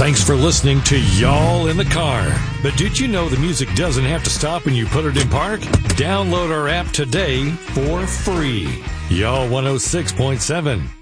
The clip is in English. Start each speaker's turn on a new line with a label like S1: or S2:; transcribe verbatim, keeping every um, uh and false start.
S1: Thanks for listening to Y'all in the Car. But did you know the music doesn't have to stop when you put it in park? Download our app today for free. Y'all one oh six point seven.